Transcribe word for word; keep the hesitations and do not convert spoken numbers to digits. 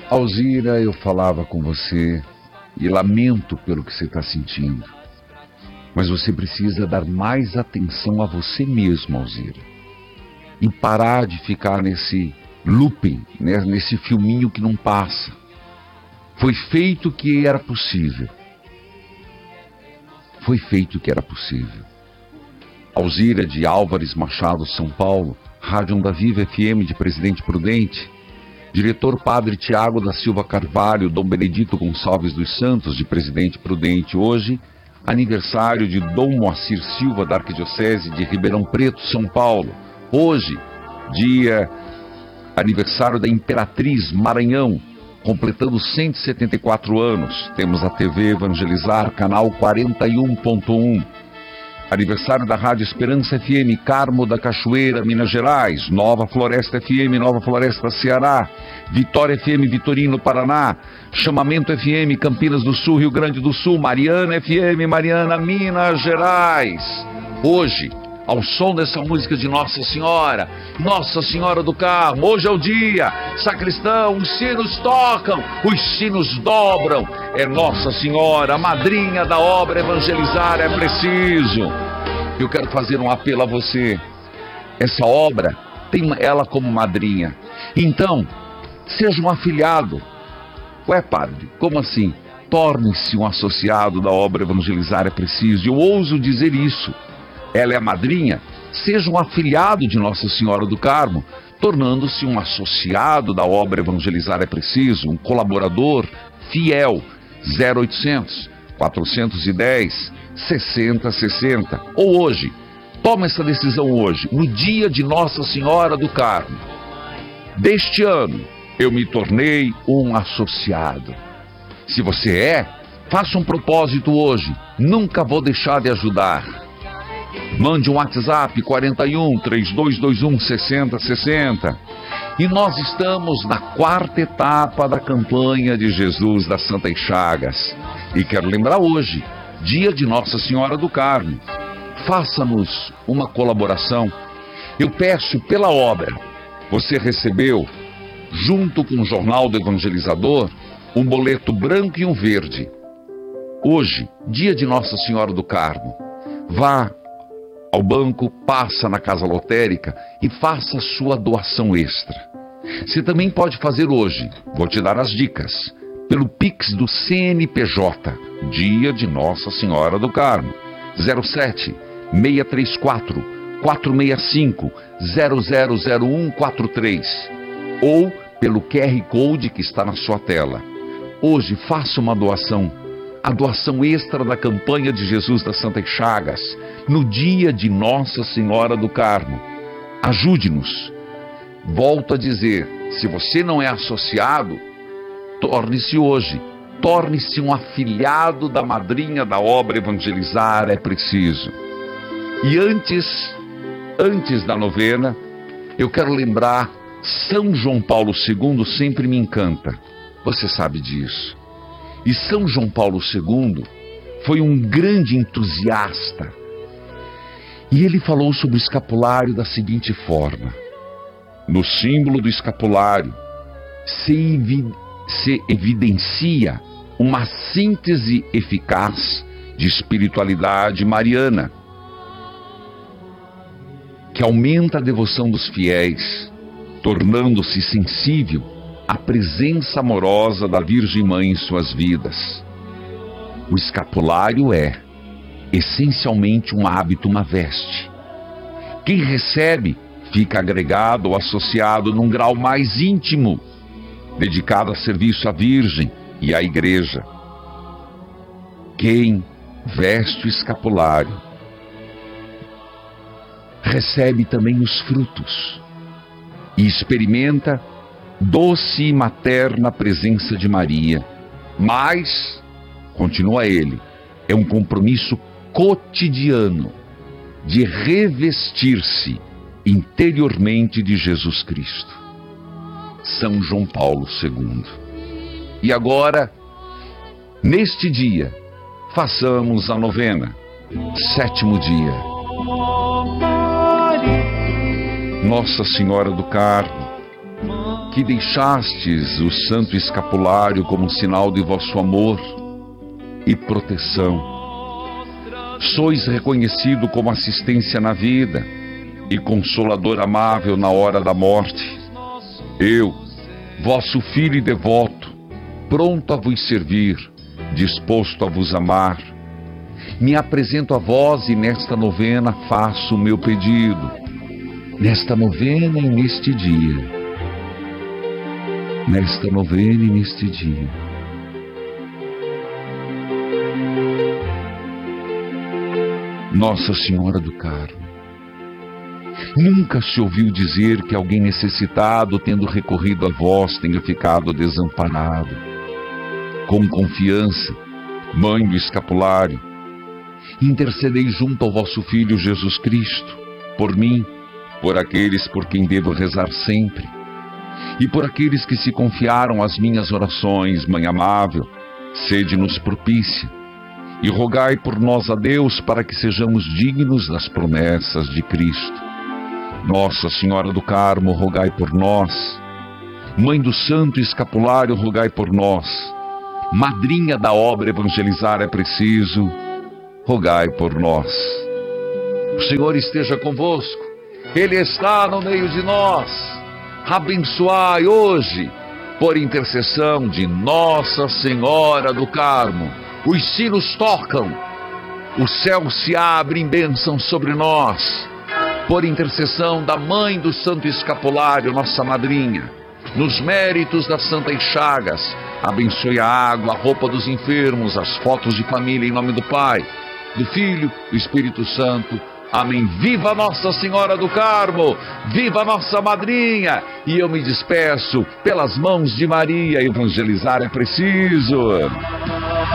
Alzira, eu falava com você e lamento pelo que você está sentindo. Mas você precisa dar mais atenção a você mesmo, Alzira. E parar de ficar nesse looping, né, nesse filminho que não passa. Foi feito o que era possível. Foi feito o que era possível. Alzira de Álvares Machado, São Paulo, Rádio Onda Viva F M de Presidente Prudente, diretor Padre Tiago da Silva Carvalho, Dom Benedito Gonçalves dos Santos, de Presidente Prudente. Hoje, aniversário de Dom Moacir Silva, da Arquidiocese de Ribeirão Preto, São Paulo. Hoje, dia, aniversário da Imperatriz Maranhão, completando cento e setenta e quatro anos. Temos a T V Evangelizar, canal quarenta e um ponto um. Aniversário da Rádio Esperança F M, Carmo da Cachoeira, Minas Gerais. Nova Floresta F M, Nova Floresta, Ceará. Vitória F M, Vitorino, Paraná. Chamamento F M, Campinas do Sul, Rio Grande do Sul. Mariana F M, Mariana, Minas Gerais. Hoje, ao som dessa música de Nossa Senhora, Nossa Senhora do Carmo, hoje é o dia, sacristão, os sinos tocam, os sinos dobram, é Nossa Senhora, a madrinha da obra Evangelizar é Preciso. Eu quero fazer um apelo a você, essa obra tem ela como madrinha, então, seja um afiliado. Ué, padre, como assim? Torne-se um associado da obra Evangelizar é Preciso, eu ouso dizer isso. Ela é a madrinha, seja um afiliado de Nossa Senhora do Carmo, tornando-se um associado da obra Evangelizar é Preciso, um colaborador fiel. Zero oitocentos, quatrocentos e dez, sessenta sessenta. Ou hoje, toma essa decisão hoje, no dia de Nossa Senhora do Carmo. Deste ano, eu me tornei um associado. Se você é, faça um propósito hoje, nunca vou deixar de ajudar. Mande um WhatsApp quarenta e um, três dois dois um, sessenta sessenta. E nós estamos na quarta etapa da campanha de Jesus das Santas Chagas. E quero lembrar hoje, dia de Nossa Senhora do Carmo. Faça-nos uma colaboração. Eu peço pela obra. Você recebeu, junto com o Jornal do Evangelizador, um boleto branco e um verde. Hoje, dia de Nossa Senhora do Carmo. Vá ao banco, passa na casa lotérica e faça sua doação extra. Você também pode fazer hoje, vou te dar as dicas, pelo Pix do C N P J, dia de Nossa Senhora do Carmo, zero sete, seis três quatro, quatro seis cinco, zero zero zero um quatro três, ou pelo Q R Code que está na sua tela. Hoje faça uma doação, a doação extra da campanha de Jesus das Santas Chagas, no dia de Nossa Senhora do Carmo. Ajude-nos. Volto a dizer, se você não é associado, torne-se hoje. Torne-se um afiliado da madrinha da obra Evangelizar é Preciso. E antes, antes da novena, eu quero lembrar, São João Paulo segundo sempre me encanta. Você sabe disso. E São João Paulo segundo foi um grande entusiasta. E ele falou sobre o escapulário da seguinte forma: no símbolo do escapulário se, evi se evidencia uma síntese eficaz de espiritualidade mariana, que aumenta a devoção dos fiéis, tornando-se sensível à presença amorosa da Virgem Mãe em suas vidas. O escapulário é essencialmente um hábito, uma veste. Quem recebe fica agregado ou associado num grau mais íntimo, dedicado a serviço à Virgem e à Igreja. Quem veste o escapulário recebe também os frutos e experimenta doce e materna presença de Maria. Mas, continua ele, é um compromisso cotidiano de revestir-se interiormente de Jesus Cristo. São João Paulo segundo. E agora, neste dia, façamos a novena, sétimo dia. Nossa Senhora do Carmo, que deixastes o Santo Escapulário como sinal de vosso amor e proteção. Sois reconhecido como assistência na vida e consolador amável na hora da morte. Eu, vosso filho e devoto, pronto a vos servir, disposto a vos amar, me apresento a vós e nesta novena faço o meu pedido. Nesta novena e neste dia. Nesta novena e neste dia. Nossa Senhora do Carmo, nunca se ouviu dizer que alguém necessitado, tendo recorrido a vós, tenha ficado desamparado. Com confiança, Mãe do Escapulário, intercedei junto ao vosso Filho Jesus Cristo, por mim, por aqueles por quem devo rezar sempre, e por aqueles que se confiaram às minhas orações. Mãe amável, sede-nos propícia, e rogai por nós a Deus para que sejamos dignos das promessas de Cristo. Nossa Senhora do Carmo, rogai por nós. Mãe do Santo Escapulário, rogai por nós. Madrinha da obra Evangelizar é Preciso, rogai por nós. O Senhor esteja convosco, Ele está no meio de nós. Abençoai hoje, por intercessão de Nossa Senhora do Carmo. Os sinos tocam, o céu se abre em bênção sobre nós, por intercessão da Mãe do Santo Escapulário, nossa madrinha. Nos méritos das Santas Chagas, abençoe a água, a roupa dos enfermos, as fotos de família, em nome do Pai, do Filho, do Espírito Santo. Amém. Viva Nossa Senhora do Carmo, viva nossa madrinha. E eu me despeço pelas mãos de Maria. Evangelizar é preciso.